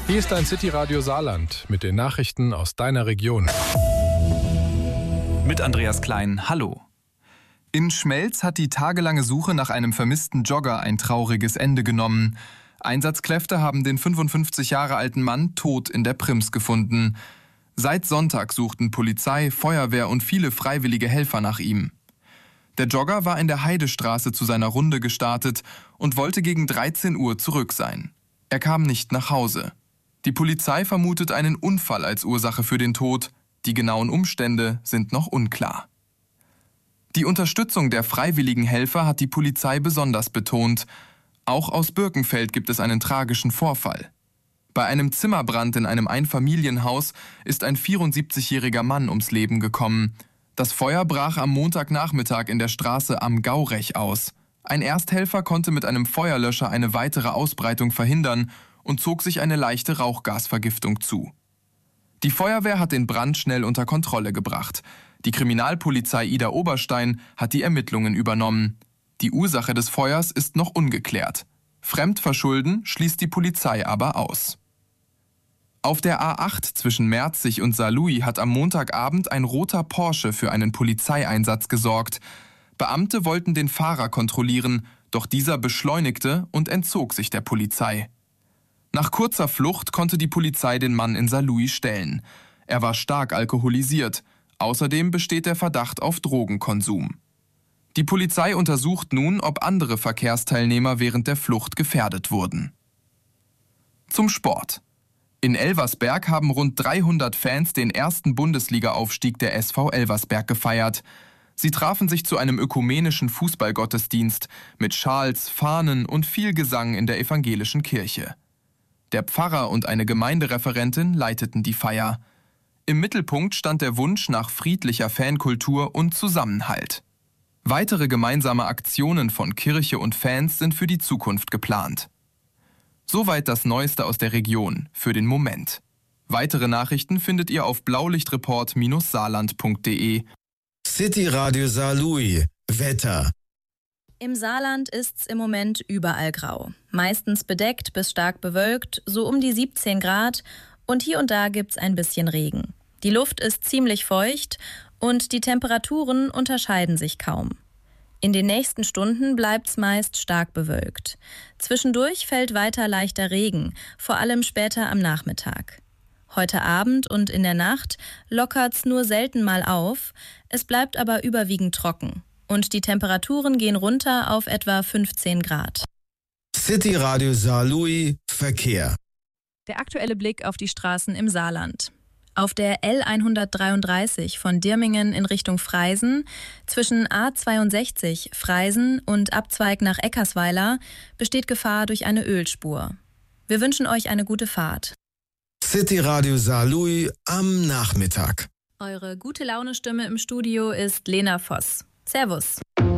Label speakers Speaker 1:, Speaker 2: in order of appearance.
Speaker 1: Hier ist dein City-Radio Saarland mit den Nachrichten aus deiner Region.
Speaker 2: Mit Andreas Klein, hallo. In Schmelz hat die tagelange Suche nach einem vermissten Jogger ein trauriges Ende genommen. Einsatzkräfte haben den 55 Jahre alten Mann tot in der Prims gefunden. Seit Sonntag suchten Polizei, Feuerwehr und viele freiwillige Helfer nach ihm. Der Jogger war in der Heidestraße zu seiner Runde gestartet und wollte gegen 13 Uhr zurück sein. Er kam nicht nach Hause. Die Polizei vermutet einen Unfall als Ursache für den Tod. Die genauen Umstände sind noch unklar. Die Unterstützung der freiwilligen Helfer hat die Polizei besonders betont. Auch aus Birkenfeld gibt es einen tragischen Vorfall. Bei einem Zimmerbrand in einem Einfamilienhaus ist ein 74-jähriger Mann ums Leben gekommen. Das Feuer brach am Montagnachmittag in der Straße Am Gaurech aus. Ein Ersthelfer konnte mit einem Feuerlöscher eine weitere Ausbreitung verhindern und zog sich eine leichte Rauchgasvergiftung zu. Die Feuerwehr hat den Brand schnell unter Kontrolle gebracht. Die Kriminalpolizei Idar-Oberstein hat die Ermittlungen übernommen. Die Ursache des Feuers ist noch ungeklärt. Fremdverschulden schließt die Polizei aber aus. Auf der A8 zwischen Merzig und Saarlouis hat am Montagabend ein roter Porsche für einen Polizeieinsatz gesorgt. Beamte wollten den Fahrer kontrollieren, doch dieser beschleunigte und entzog sich der Polizei. Nach kurzer Flucht konnte die Polizei den Mann in Saarlouis stellen. Er war stark alkoholisiert. Außerdem besteht der Verdacht auf Drogenkonsum. Die Polizei untersucht nun, ob andere Verkehrsteilnehmer während der Flucht gefährdet wurden. Zum Sport. In Elversberg haben rund 300 Fans den ersten Bundesliga-Aufstieg der SV Elversberg gefeiert. Sie trafen sich zu einem ökumenischen Fußballgottesdienst mit Schals, Fahnen und viel Gesang in der evangelischen Kirche. Der Pfarrer und eine Gemeindereferentin leiteten die Feier. Im Mittelpunkt stand der Wunsch nach friedlicher Fankultur und Zusammenhalt. Weitere gemeinsame Aktionen von Kirche und Fans sind für die Zukunft geplant. Soweit das Neueste aus der Region für den Moment. Weitere Nachrichten findet ihr auf blaulichtreport-saarland.de.
Speaker 3: City Radio Saarlouis. Wetter.
Speaker 4: Im Saarland ist's im Moment überall grau. Meistens bedeckt bis stark bewölkt, so um die 17 Grad. Und hier und da gibt's ein bisschen Regen. Die Luft ist ziemlich feucht und die Temperaturen unterscheiden sich kaum. In den nächsten Stunden bleibt's meist stark bewölkt. Zwischendurch fällt weiter leichter Regen, vor allem später am Nachmittag. Heute Abend und in der Nacht lockert's nur selten mal auf, es bleibt aber überwiegend trocken. Und die Temperaturen gehen runter auf etwa 15 Grad.
Speaker 3: City Radio Saarlouis Verkehr.
Speaker 4: Der aktuelle Blick auf die Straßen im Saarland. Auf der L133 von Dirmingen in Richtung Freisen zwischen A62 Freisen und Abzweig nach Eckersweiler besteht Gefahr durch eine Ölspur. Wir wünschen euch eine gute Fahrt.
Speaker 3: City Radio Saarlouis am Nachmittag.
Speaker 4: Eure gute Laune-Stimme im Studio ist Lena Voss. Servus.